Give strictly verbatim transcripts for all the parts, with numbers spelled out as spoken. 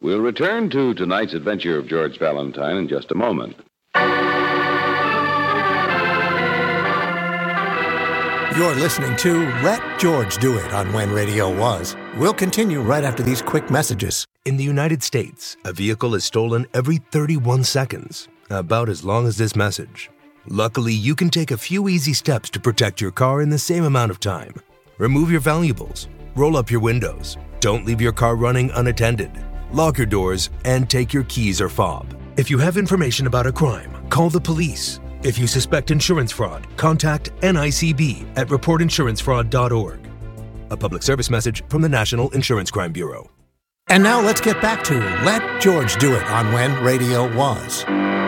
We'll return to tonight's adventure of George Valentine in just a moment. You're listening to Let George Do It on When Radio Was. We'll continue right after these quick messages. In the United States, a vehicle is stolen every thirty-one seconds, about as long as this message. Luckily, you can take a few easy steps to protect your car in the same amount of time. Remove your valuables, roll up your windows, don't leave your car running unattended, lock your doors, and take your keys or fob. If you have information about a crime, call the police. If you suspect insurance fraud, contact N I C B at report insurance fraud dot org. A public service message from the National Insurance Crime Bureau. And now let's get back to Let George Do It on When Radio Was.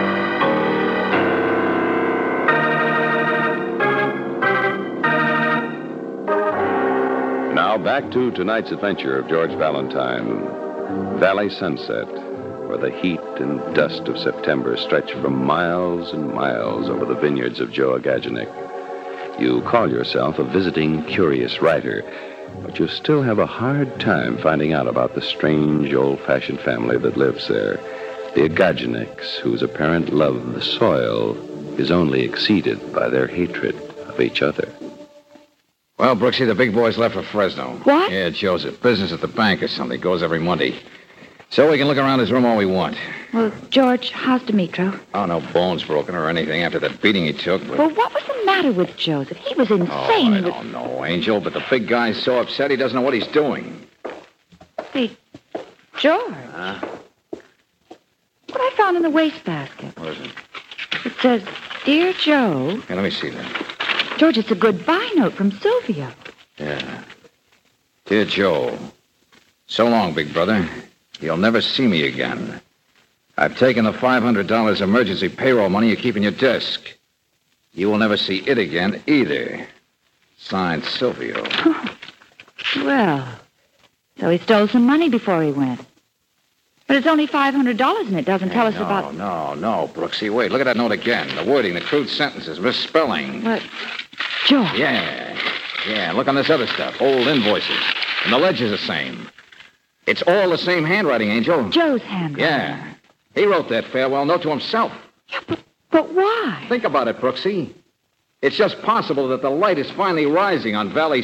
Now back to tonight's adventure of George Valentine. Valley Sunset, where the heat and dust of September stretch for miles and miles over the vineyards of Joe Gagenik. You call yourself a visiting curious writer, but you still have a hard time finding out about the strange old-fashioned family that lives there, the Agageniks, whose apparent love of the soil is only exceeded by their hatred of each other. Well, Brooksy, the big boy's left for Fresno. What? Yeah, Joseph. Business at the bank or something. Goes every Monday. So we can look around his room all we want. Well, George, how's Dimitro? Oh, no bones broken or anything after that beating he took. But... Well, what was the matter with Joseph? He was insane. Oh, I he was... don't know, Angel, but the big guy's so upset he doesn't know what he's doing. Hey, George. Huh? What I found in the wastebasket. What is it? It says, Dear Joe... Hey, let me see that. George, it's a goodbye note from Sylvia. Yeah. Dear Joe, so long, big brother. You'll never see me again. I've taken the five hundred dollars emergency payroll money you keep in your desk. You will never see it again, either. Signed, Silvio. Well, so he stole some money before he went. But it's only five hundred dollars, and it doesn't tell us no, about... No, no, no, Brooksy. Wait, look at that note again. The wording, the crude sentences, misspelling. What? George. Yeah, yeah. Look on this other stuff. Old invoices. And the ledger's the same. It's all the same handwriting, Angel. Joe's handwriting. Yeah. He wrote that farewell note to himself. Yeah, but, but why? Think about it, Brooksy. It's just possible that the light is finally rising on Valley